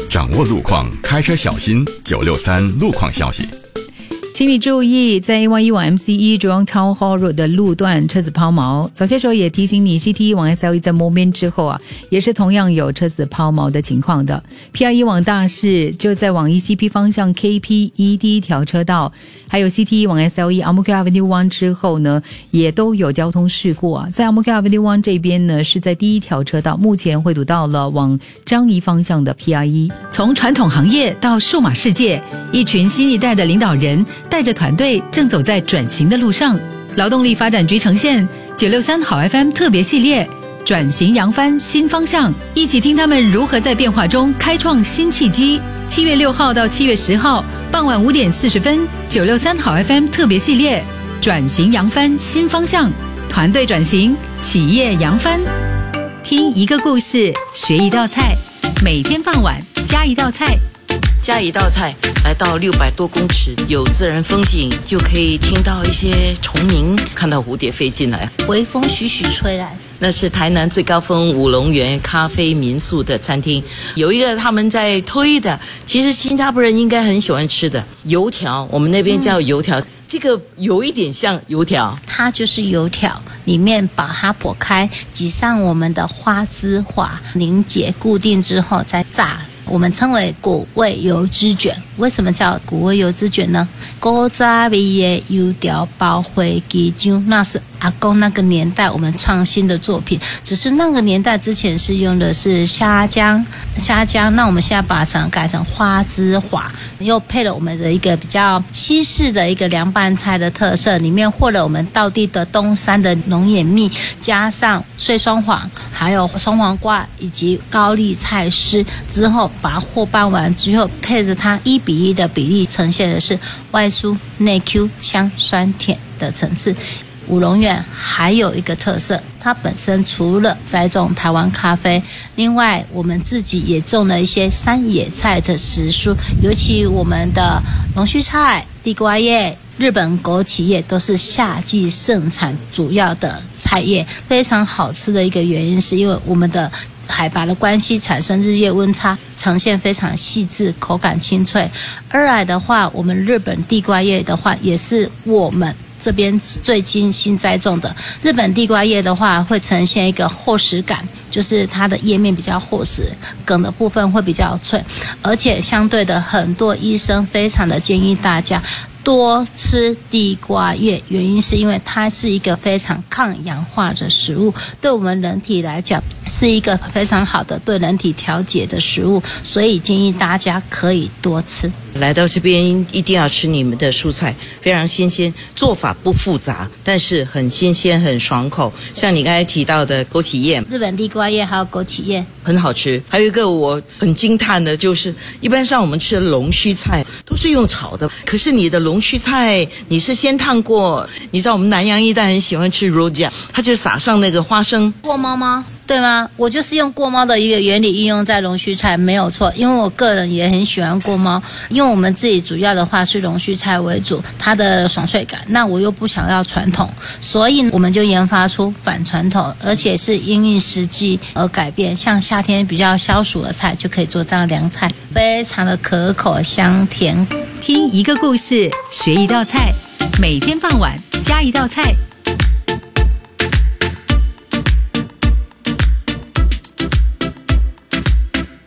掌握路况，开车小心。963路况消息。 请你注意，在 A1 往 MCE Jurong Town Hall Road 的路段车子抛锚。早些时候也提醒你 CT1 往 SLE 在摸边之后也是同样有车子抛锚的情况的。PR1 往大市就在往 ECP 方向 KP1 第一条车道，还有 CT1 往 SLE Ang Mo Kio Avenue 1之后呢，也都有交通事故在 Ang Mo Kio Avenue 1这边呢，是在第一条车道，目前会堵到了往樟宜方向的 PR1。从传统行业到数码世界，一群新一代的领导人带着团队正走在转型的路上。劳动力发展局呈现963好 FM 特别系列，转型扬帆新方向，一起听他们如何在变化中开创新契机。7月6号到7月10号傍晚5点40分，963好 FM 特别系列，转型扬帆新方向，团队转型，企业扬帆。听一个故事，学一道菜，每天傍晚加一道菜。 加一道菜，来到600多公尺，有自然风景，又可以听到一些虫鸣，看到蝴蝶飞进来， 微风徐徐吹来。 那是台南最高峰五龙园咖啡民宿的餐厅，有一个他们在推的，其实新加坡人应该很喜欢吃的油条，我们那边叫油条。这个有一点像油条， 它就是油条，里面把它剖开，挤上我们的花枝滑，凝结固定之后再炸。我们称为果味油脂卷。为什么叫果味油脂卷呢？古早味的油条包花枝酱，那是阿公那个年代我们创新的作品，只是那个年代之前是用的是虾浆，那我们现在把它改成花枝滑，又配了我们的一个比较西式的一个凉拌菜的特色，里面和了我们道地的东山的龙眼蜜，加上碎双黄，还有双黄瓜以及高丽菜丝之后，把它和拌完之后，配着它1:1的比例，呈现的是外酥内 Q 香酸甜的层次。五龙院还有一个特色，它本身除了栽种台湾咖啡，另外我们自己也种了一些山野菜的时蔬，尤其我们的龙须菜、地瓜叶、日本枸杞叶都是夏季盛产主要的菜叶，非常好吃的一个原因是因为我们的海拔的关系产生日夜温差，呈现非常细致，口感清脆。二来的话，我们日本地瓜叶的话也是我们这边最近新栽种的。日本地瓜叶的话会呈现一个厚实感，就是它的叶面比较厚实，梗的部分会比较脆，而且相对的很多医生非常的建议大家多吃地瓜叶，原因是因为它是一个非常抗氧化的食物，对我们人体来讲是一个非常好的对人体调节的食物，所以建议大家可以多吃。 来到这边一定要吃你们的蔬菜，非常新鲜，做法不复杂，但是很新鲜很爽口。像你刚才提到的枸杞叶、 日本地瓜叶还有枸杞叶很好吃。还有一个我很惊叹的就是一般上我们吃的龙须菜都是用炒的，可是你的龙须菜你是先烫过，你知道我们南洋一带很喜欢吃 rojak， 它就撒上那个花生过猫吗？对吗？我就是用过猫的一个原理应用在龙须菜，没有错。因为我个人也很喜欢过猫，因为我们自己主要的话是龙须菜为主，它的爽脆感，那我又不想要传统，所以我们就研发出反传统，而且是因应时机而改变。像夏天比较消暑的菜就可以做这样凉菜，非常的可口香甜。 听一个故事，学一道菜，每天傍晚加一道菜。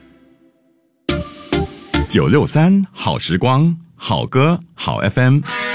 963好时光，好歌好 FM。